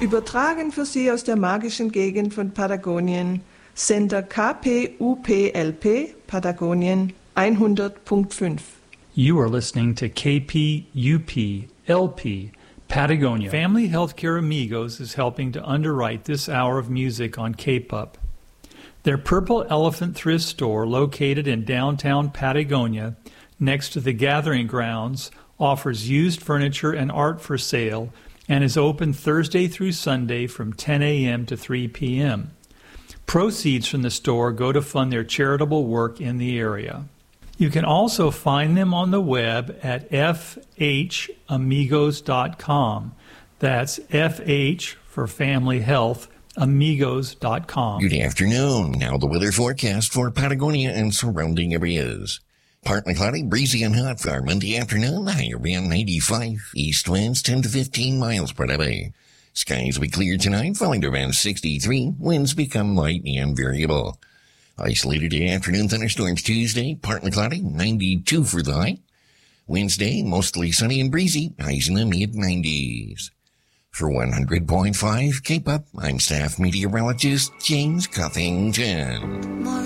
Übertragen für Sie aus der magischen Gegend von Patagonien, Sender KPUPLP, Patagonien 100.5. You are listening to KPUP-LP, Patagonia. Family Healthcare Amigos is helping to underwrite this hour of music on K-Pup. Their Purple Elephant thrift store, located in downtown Patagonia, next to the Gathering Grounds, offers used furniture and art for sale and is open Thursday through Sunday from 10 a.m. to 3 p.m. Proceeds from the store go to fund their charitable work in the area. You can also find them on the web at fhamigos.com. That's FH for Family Health, amigos.com. Good afternoon. Now the weather forecast for Patagonia and surrounding areas. Partly cloudy, breezy and hot for Monday afternoon, high around 95. East winds 10 to 15 miles per hour. Skies will be clear tonight, falling to around 63. Winds become light and variable. Isolated afternoon thunderstorms Tuesday, partly cloudy, 92 for the high. Wednesday, mostly sunny and breezy, highs in the mid-90s. For 100.5 K-Pop, I'm staff meteorologist James Cuffington.